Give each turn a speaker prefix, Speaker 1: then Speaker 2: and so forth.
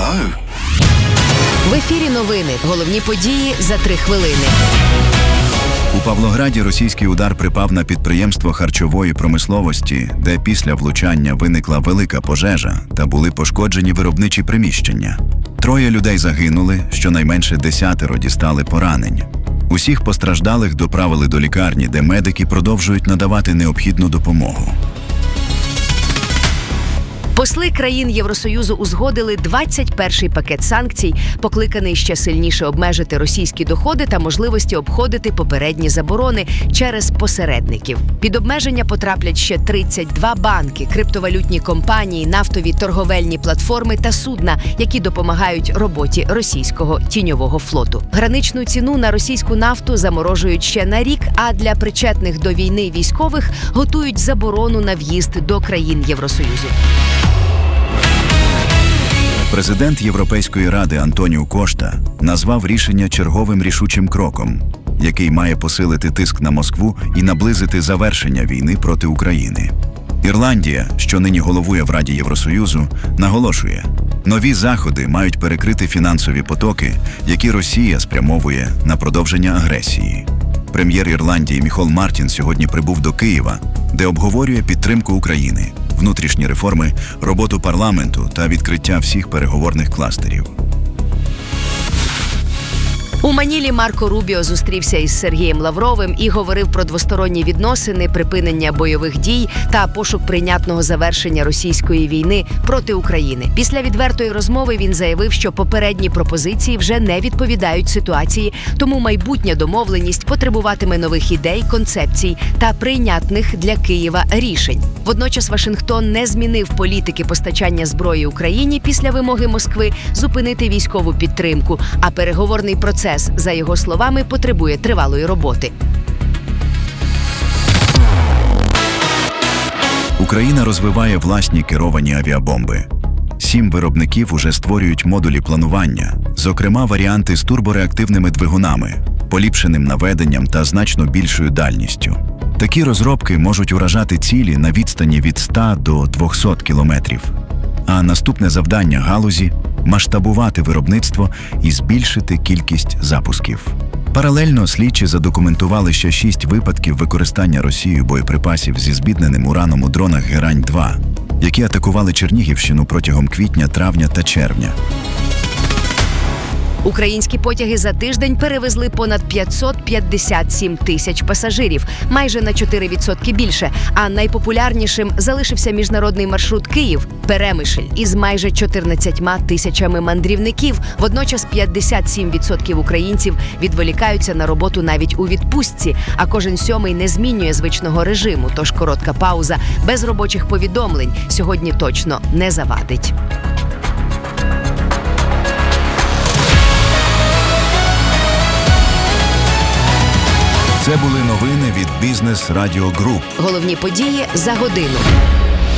Speaker 1: Hello.
Speaker 2: В ефірі новини. Головні події за 3 хвилини.
Speaker 3: У Павлограді російський удар припав на підприємство харчової промисловості, де після влучання виникла велика пожежа та були пошкоджені виробничі приміщення. 3 людей загинули, щонайменше 10 дістали поранень. Усіх постраждалих доправили до лікарні, де медики продовжують надавати необхідну допомогу.
Speaker 2: Посли країн Євросоюзу узгодили 21-й пакет санкцій, покликаний ще сильніше обмежити російські доходи та можливості обходити попередні заборони через посередників. Під обмеження потраплять ще 32 банки, криптовалютні компанії, нафтові торговельні платформи та судна, які допомагають роботі російського тіньового флоту. Граничну ціну на російську нафту заморожують ще на рік, а для причетних до війни військових готують заборону на в'їзд до країн Євросоюзу.
Speaker 3: Президент Європейської ради Антоніу Кошта назвав рішення черговим рішучим кроком, який має посилити тиск на Москву і наблизити завершення війни проти України. Ірландія, що нині головує в Раді Євросоюзу, наголошує, нові заходи мають перекрити фінансові потоки, які Росія спрямовує на продовження агресії. Прем'єр Ірландії Міхол Мартін сьогодні прибув до Києва, де обговорює підтримку України, внутрішні реформи, роботу парламенту та відкриття всіх переговорних кластерів.
Speaker 2: У Манілі Марко Рубіо зустрівся із Сергієм Лавровим і говорив про двосторонні відносини, припинення бойових дій та пошук прийнятного завершення російської війни проти України. Після відвертої розмови він заявив, що попередні пропозиції вже не відповідають ситуації, тому майбутня домовленість потребуватиме нових ідей, концепцій та прийнятних для Києва рішень. Водночас Вашингтон не змінив політики постачання зброї Україні після вимоги Москви зупинити військову підтримку, а переговорний процес, за його словами, потребує тривалої роботи.
Speaker 3: Україна розвиває власні керовані авіабомби. 7 виробників уже створюють модулі планування, зокрема варіанти з турбореактивними двигунами, поліпшеним наведенням та значно більшою дальністю. Такі розробки можуть уражати цілі на відстані від 100 до 200 кілометрів. А наступне завдання галузі – масштабувати виробництво і збільшити кількість запусків. Паралельно слідчі задокументували ще 6 випадків використання Росією боєприпасів зі збідненим ураном у дронах Герань-2, які атакували Чернігівщину протягом квітня, травня та червня.
Speaker 2: Українські потяги за тиждень перевезли понад 557 тисяч пасажирів, майже на 4% більше, а найпопулярнішим залишився міжнародний маршрут Київ-Перемишль із майже 14 тисячами мандрівників. Водночас 57% українців відволікаються на роботу навіть у відпустці, а кожен 7-й не змінює звичного режиму, тож коротка пауза без робочих повідомлень сьогодні точно не завадить.
Speaker 3: Це були новини від Бізнес Радіо Груп.
Speaker 2: Головні події за годину.